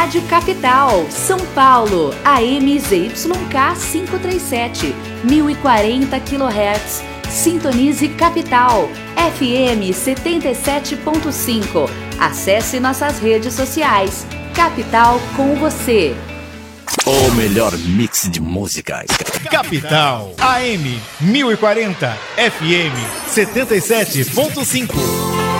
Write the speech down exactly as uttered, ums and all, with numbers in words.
Rádio Capital, São Paulo, A M Z Y K quinhentos e trinta e sete, mil e quarenta quilohertz. Sintonize Capital, F M setenta e sete ponto cinco. Acesse nossas redes sociais. Capital com você. O melhor mix de músicas. Capital, A M mil e quarenta, F M setenta e sete ponto cinco.